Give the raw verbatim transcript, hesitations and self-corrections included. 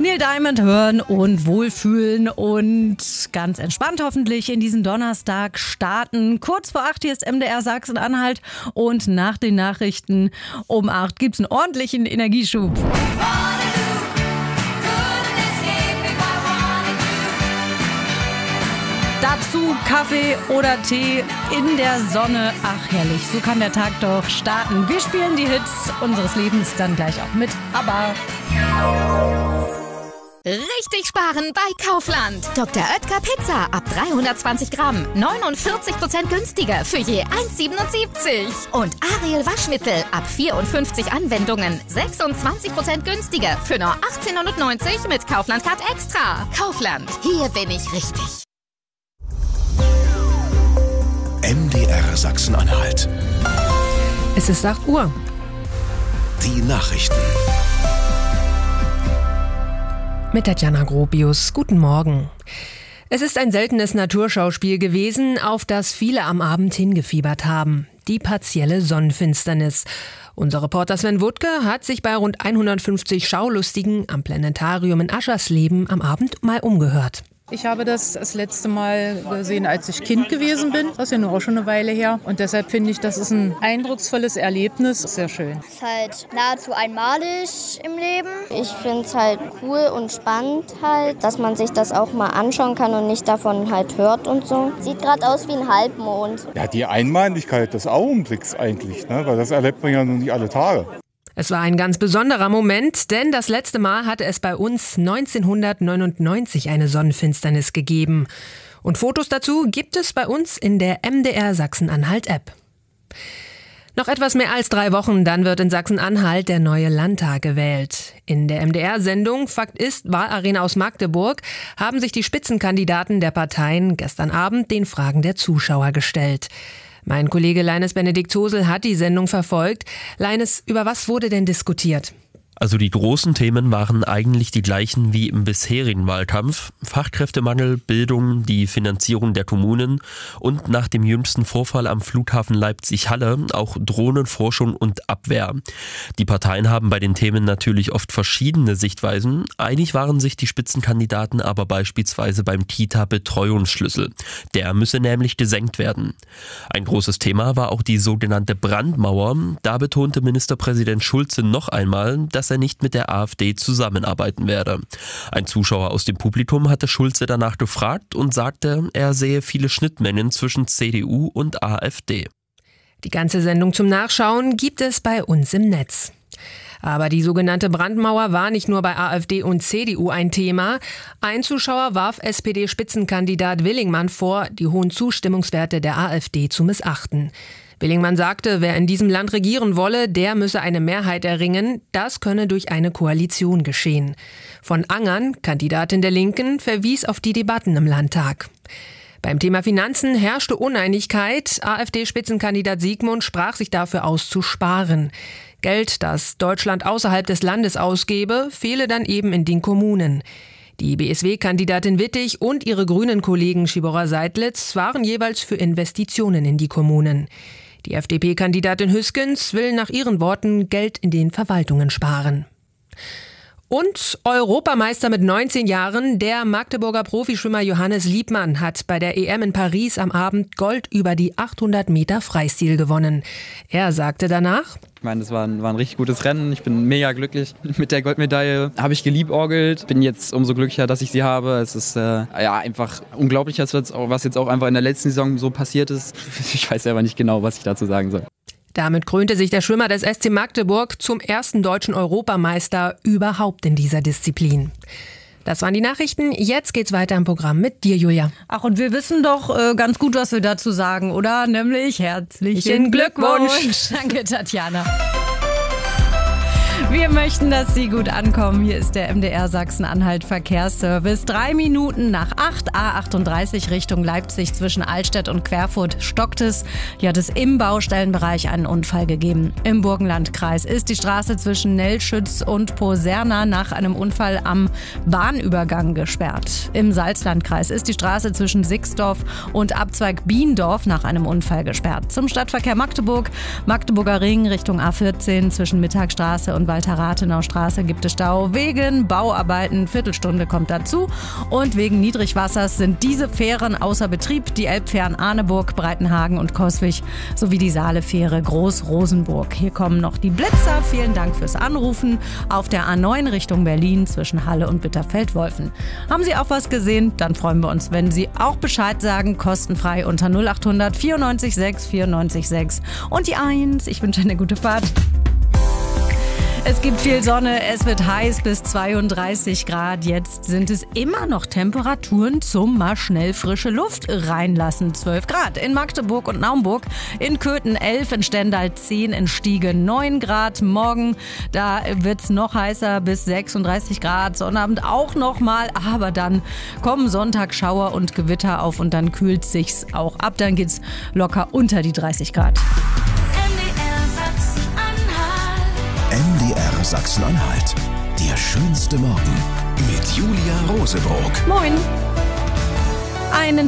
Neil Diamond hören und wohlfühlen und ganz entspannt hoffentlich in diesen Donnerstag starten. Kurz vor acht, hier ist M D R Sachsen-Anhalt und nach den Nachrichten um acht gibt es einen ordentlichen Energieschub. Dazu Kaffee oder Tee in der Sonne. Ach herrlich, so kann der Tag doch starten. Wir spielen die Hits unseres Lebens dann gleich auch mit ABBA. Richtig sparen bei Kaufland. Doktor Oetker Pizza ab dreihundertzwanzig Gramm. neunundvierzig Prozent günstiger für je eins Komma siebenundsiebzig. Und Ariel Waschmittel ab vierundfünfzig Anwendungen. sechsundzwanzig Prozent günstiger für nur achtzehn neunundneunzig mit Kaufland Card Extra. Kaufland, hier bin ich richtig. M D R Sachsen-Anhalt. Es ist acht Uhr. Die Nachrichten. Mit Tatjana Gropius. Guten Morgen. Es ist ein seltenes Naturschauspiel gewesen, auf das viele am Abend hingefiebert haben. Die partielle Sonnenfinsternis. Unser Reporter Sven Wuttke hat sich bei rund hundertfünfzig Schaulustigen am Planetarium in Aschersleben am Abend mal umgehört. Ich habe das das letzte Mal gesehen, als ich Kind gewesen bin. Das ist ja nur auch schon eine Weile her. Und deshalb finde ich, das ist ein eindrucksvolles Erlebnis. Sehr schön. Es ist halt nahezu einmalig im Leben. Ich finde es halt cool und spannend halt, dass man sich das auch mal anschauen kann und nicht davon halt hört und so. Sieht gerade aus wie ein Halbmond. Ja, die Einmaligkeit des Augenblicks eigentlich, ne? Weil das erlebt man ja noch nicht alle Tage. Es war ein ganz besonderer Moment, denn das letzte Mal hatte es bei uns neunzehnhundertneunundneunzig eine Sonnenfinsternis gegeben. Und Fotos dazu gibt es bei uns in der M D R Sachsen-Anhalt-App. Noch etwas mehr als drei Wochen, dann wird in Sachsen-Anhalt der neue Landtag gewählt. In der M D R-Sendung Fakt ist, Wahlarena aus Magdeburg haben sich die Spitzenkandidaten der Parteien gestern Abend den Fragen der Zuschauer gestellt. Mein Kollege Leines Benedikt Hosel hat die Sendung verfolgt. Leines, über was wurde denn diskutiert? Also die großen Themen waren eigentlich die gleichen wie im bisherigen Wahlkampf. Fachkräftemangel, Bildung, die Finanzierung der Kommunen und nach dem jüngsten Vorfall am Flughafen Leipzig-Halle auch Drohnenforschung und Abwehr. Die Parteien haben bei den Themen natürlich oft verschiedene Sichtweisen. Einig waren sich die Spitzenkandidaten aber beispielsweise beim Kita-Betreuungsschlüssel. Der müsse nämlich gesenkt werden. Ein großes Thema war auch die sogenannte Brandmauer. Da betonte Ministerpräsident Schulze noch einmal, dass er nicht mit der AfD zusammenarbeiten werde. Ein Zuschauer aus dem Publikum hatte Schulze danach gefragt und sagte, er sehe viele Schnittmengen zwischen C D U und AfD. Die ganze Sendung zum Nachschauen gibt es bei uns im Netz. Aber die sogenannte Brandmauer war nicht nur bei AfD und C D U ein Thema. Ein Zuschauer warf S P D-Spitzenkandidat Willingmann vor, die hohen Zustimmungswerte der AfD zu missachten. Willingmann sagte, wer in diesem Land regieren wolle, der müsse eine Mehrheit erringen. Das könne durch eine Koalition geschehen. Von Angern, Kandidatin der Linken, verwies auf die Debatten im Landtag. Beim Thema Finanzen herrschte Uneinigkeit. AfD-Spitzenkandidat Siegmund sprach sich dafür aus, zu sparen. Geld, das Deutschland außerhalb des Landes ausgebe, fehle dann eben in den Kommunen. Die B S W-Kandidatin Wittig und ihre grünen Kollegen Schibora-Seidlitz waren jeweils für Investitionen in die Kommunen. Die F D P-Kandidatin Hüskens will nach ihren Worten Geld in den Verwaltungen sparen. Und Europameister mit neunzehn Jahren, der Magdeburger Profischwimmer Johannes Liebmann hat bei der E M in Paris am Abend Gold über die achthundert Meter Freistil gewonnen. Er sagte danach: Ich meine, das war ein, war ein richtig gutes Rennen. Ich bin mega glücklich mit der Goldmedaille. Habe ich geliebäugelt. Bin jetzt umso glücklicher, dass ich sie habe. Es ist äh, ja einfach unglaublich, was jetzt auch einfach in der letzten Saison so passiert ist. Ich weiß selber nicht genau, was ich dazu sagen soll. Damit krönte sich der Schwimmer des S C Magdeburg zum ersten deutschen Europameister überhaupt in dieser Disziplin. Das waren die Nachrichten. Jetzt geht's weiter im Programm mit dir, Julia. Ach, und wir wissen doch äh, ganz gut, was wir dazu sagen, oder? Nämlich herzlichen Glückwunsch. Glückwunsch. Danke, Tatjana. Wir möchten, dass Sie gut ankommen. Hier ist der M D R Sachsen-Anhalt Verkehrsservice. Drei Minuten nach acht, A achtunddreißig Richtung Leipzig zwischen Allstedt und Querfurt stockt es. Hier hat es im Baustellenbereich einen Unfall gegeben. Im Burgenlandkreis ist die Straße zwischen Nellschütz und Poserna nach einem Unfall am Bahnübergang gesperrt. Im Salzlandkreis ist die Straße zwischen Sixdorf und Abzweig Biendorf nach einem Unfall gesperrt. Zum Stadtverkehr Magdeburg, Magdeburger Ring Richtung A vierzehn zwischen Mittagstraße und Walter Alter Rathenau Straße gibt es Stau wegen Bauarbeiten. Viertelstunde kommt dazu. Und wegen Niedrigwassers sind diese Fähren außer Betrieb. Die Elbfähren Arneburg, Breitenhagen und Coswig sowie die Saalefähre Groß-Rosenburg. Hier kommen noch die Blitzer. Vielen Dank fürs Anrufen. Auf der A neun Richtung Berlin zwischen Halle und Bitterfeld-Wolfen. Haben Sie auch was gesehen? Dann freuen wir uns, wenn Sie auch Bescheid sagen. Kostenfrei unter null acht hundert vierundneunzig sechs vierundneunzig sechs und die eins. Ich wünsche eine gute Fahrt. Es gibt viel Sonne, es wird heiß bis zweiunddreißig Grad. Jetzt sind es immer noch Temperaturen zum mal schnell frische Luft reinlassen. zwölf Grad in Magdeburg und Naumburg, in Köthen elf, in Stendal zehn, in Stiege neun Grad. Morgen, da wird's noch heißer bis sechsunddreißig Grad. Sonnabend auch noch mal, aber dann kommen Sonntag Schauer und Gewitter auf und dann kühlt sich's auch ab. Dann geht's locker unter die dreißig Grad. M D R Sachsen-Anhalt. Der schönste Morgen mit Julia Rosebrock. Moin. Einen